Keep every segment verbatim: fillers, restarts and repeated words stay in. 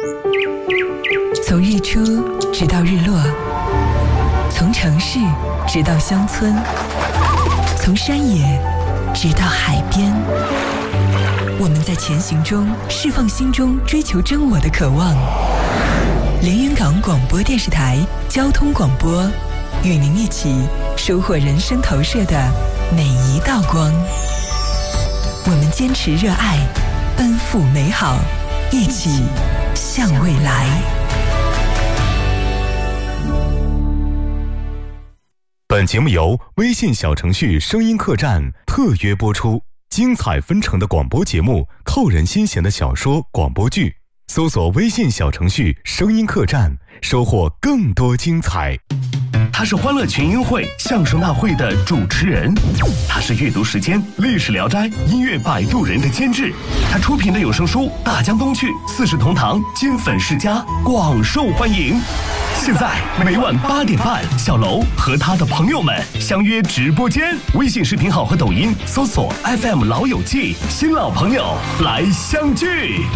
从日出直到日落，从城市直到乡村，从山野直到海边，我们在前行中释放心中追求真我的渴望。连云港广播电视台交通广播，与您一起收获人生投射的每一道光。我们坚持热爱，奔赴美好，一起向未来。 本节目由微信小程序声音客栈特约播出，精彩纷呈的广播节目，扣人心弦的小说广播剧，搜索微信小程序声音客栈，收获更多精彩。 他是欢乐群英会相声大会的主持人，他是阅读时间历史聊斋音乐摆渡人的监制，他出品的有声书《大江东去》四世同堂金粉世家广受欢迎。现在每晚八点半，小楼和他的朋友们相约直播间，微信视频号和抖音搜索 F M 老友记，新老朋友来相聚。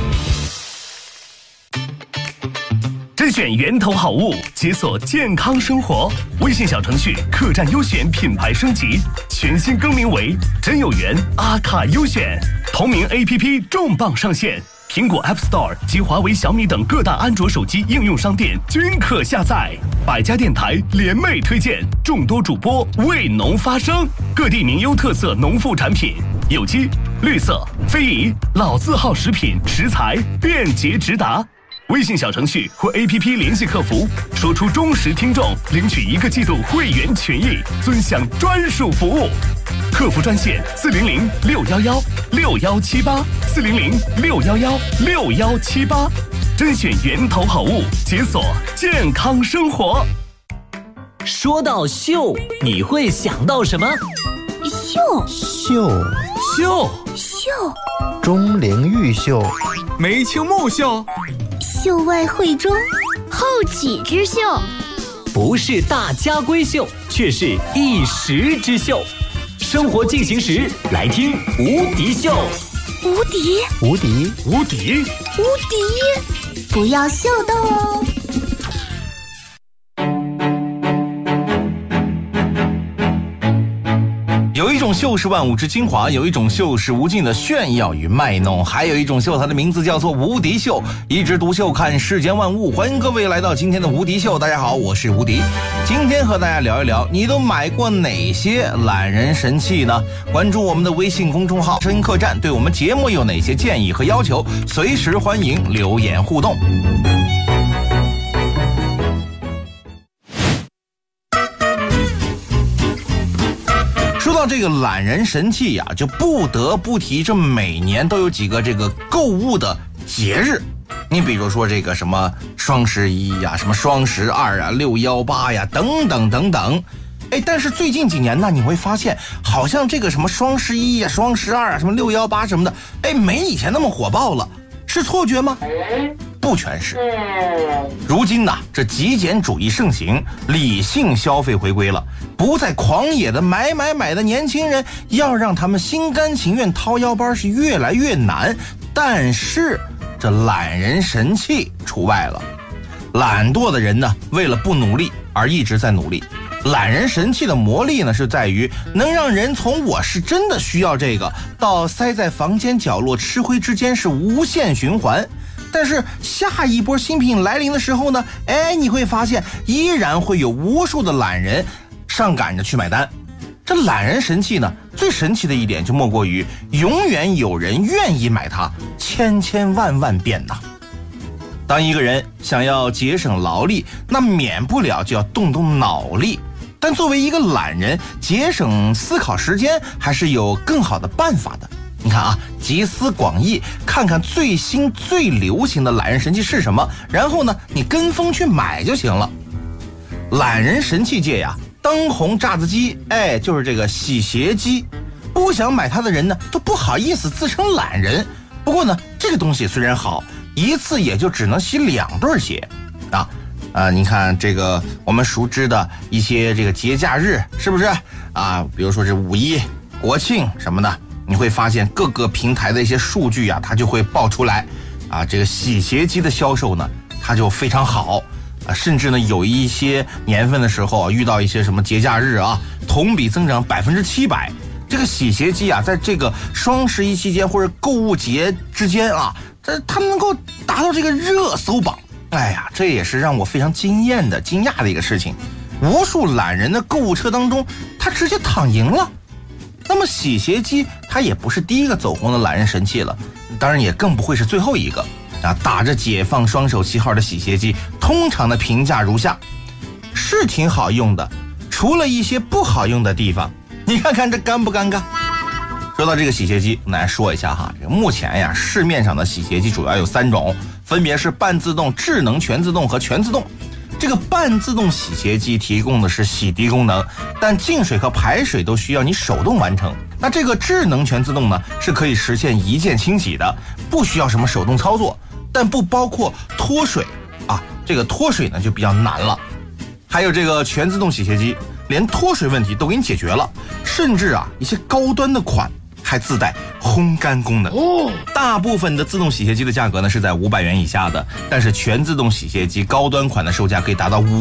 甄选源头好物，解锁健康生活。微信小程序客栈优选品牌升级，全新更名为真有缘阿卡优选。同名 A P P 重磅上线，苹果 App Store 及华为、小米等各大安卓手机应用商店均可下载。百家电台联袂推荐，众多主播为农发声，各地名优特色农副产品，有机、绿色、非遗、老字号食品食材便捷直达。微信小程序或 A P P 联系客服，说出忠实听众，领取一个季度会员权益，尊享专属服务。客服专线四零零六幺幺六幺七八四零零六幺幺六幺七八，甄选源头好物，解锁健康生活。 说到秀，你会想到什么？ 秀秀秀秀， 钟灵毓秀， 梅清木秀， 秀外慧中，后起之秀， 不是大家闺秀，却是一时之秀。生活进行时，来听无敌秀。 无敌， 无敌， 无敌， 无敌，不要秀逗哦。 有一种秀是万物之精华，有一种秀是无尽的炫耀与卖弄，还有一种秀，它的名字叫做无敌秀。一枝独秀看世间万物，欢迎各位来到今天的无敌秀。大家好，我是无敌。今天和大家聊一聊，你都买过哪些懒人神器呢？关注我们的微信公众号声音客栈，对我们节目有哪些建议和要求，随时欢迎留言互动。说到这个懒人神器呀、啊，就不得不提这每年都有几个这个购物的节日。你比如说这个什么双十一呀、什么双十二啊、六幺八呀等等等等。哎，但是最近几年呢，你会发现好像这个什么双十一呀、双十二啊、什么六幺八什么的，哎，没以前那么火爆了。是错觉吗？不全是。如今呢，这极简主义盛行，理性消费回归了，不再狂野的买买买的年轻人，要让他们心甘情愿掏腰包是越来越难。但是这懒人神器除外了。懒惰的人呢，为了不努力而一直在努力。懒人神器的魔力呢，是在于能让人从我是真的需要这个到塞在房间角落吃灰之间是无限循环。但是下一波新品来临的时候呢，哎，你会发现依然会有无数的懒人上赶着去买单。这懒人神器呢，最神奇的一点就莫过于永远有人愿意买它，千千万万遍呐。当一个人想要节省劳力，那免不了就要动动脑力。但作为一个懒人，节省思考时间还是有更好的办法的。你看啊，集思广益，看看最新最流行的懒人神器是什么，然后呢，你跟风去买就行了。懒人神器界呀，当红榨子机，哎，就是这个洗鞋机。不想买它的人呢，都不好意思自称懒人。不过呢，这个东西虽然好，一次也就只能洗两对鞋啊。啊，你看这个我们熟知的一些这个节假日，是不是啊？比如说这五一、国庆什么的，你会发现各个平台的一些数据啊，它就会爆出来啊，这个洗鞋机的销售呢，它就非常好啊，甚至呢有一些年份的时候啊，遇到一些什么节假日啊，同比增长百分之七百。这个洗鞋机啊，在这个双十一期间或者购物节之间啊，这它能够达到这个热搜榜。哎呀，这也是让我非常惊艳的、惊讶的一个事情。无数懒人的购物车当中，它直接躺赢了。那么洗鞋机它也不是第一个走红的懒人神器了，当然也更不会是最后一个啊！打着解放双手旗号的洗鞋机，通常的评价如下：是挺好用的，除了一些不好用的地方。你看看这尴不尴尬？说到这个洗鞋机，我们来说一下哈，这个目前呀，市面上的洗鞋机主要有三种，分别是半自动、智能全自动和全自动。这个半自动洗鞋机提供的是洗涤功能，但进水和排水都需要你手动完成。那这个智能全自动呢，是可以实现一键清洗的，不需要什么手动操作，但不包括脱水啊，这个脱水呢就比较难了。还有这个全自动洗鞋机，连脱水问题都给你解决了，甚至啊一些高端的款还自带烘干功能。大部分的自动洗鞋机的价格呢是在五百元以下的，但是全自动洗鞋机高端款的售价可以达到五